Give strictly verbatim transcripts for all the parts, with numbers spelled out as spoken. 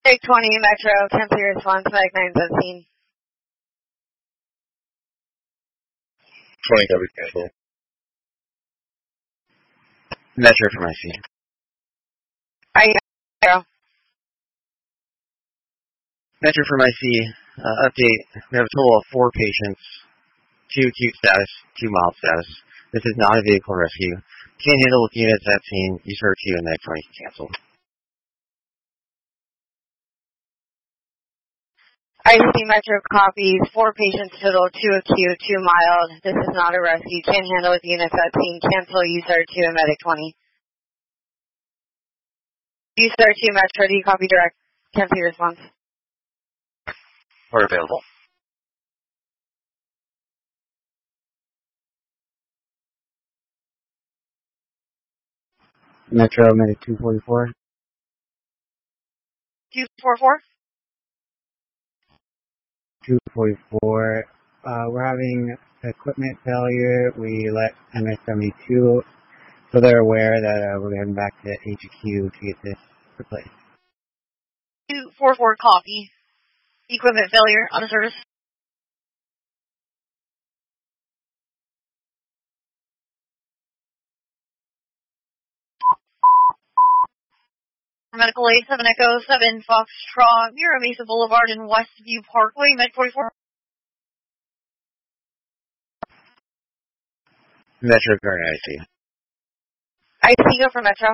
Big twenty, Metro, ten three response, Mag nine seventeen. twenty W cancel. Metro from I C. I Metro. Metro from I C. Uh, update. We have a total of four patients. Two acute status, two mild status. This is not a vehicle rescue. Can't handle with units at scene. U S A R two and Mag twenty canceled. I C Metro copies, four patients total, two acute, two mild. This is not a rescue. Can't handle with units at scene. Cancel U S A R two and Medic twenty. U S A R two Metro, do you copy direct? Cancel your response. Port available. Metro, Medic two forty-four. two forty-four? two forty-four. Uh, we're having equipment failure. We let M S seventy-two, so they're aware that uh, we're heading back to H Q to get this replaced. two forty-four copy. Equipment failure, out of service. Medical A seven Echo seven Foxtrot, Mira Mesa Boulevard and Westview Parkway, Med forty-four. Metro current I C. I C go for Metro.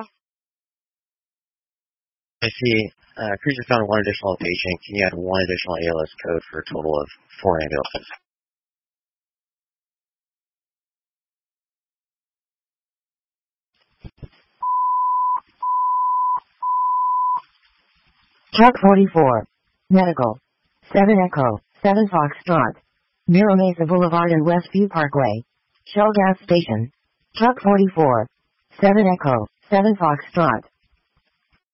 I see. Uh, Cruiser found one additional patient. Can you add one additional A L S code for a total of four ambulances? Truck forty-four. Medical. seven Echo, seven Foxtrot. Mira Mesa Boulevard and Westview Parkway. Shell gas station. Truck forty-four. seven Echo, seven Foxtrot.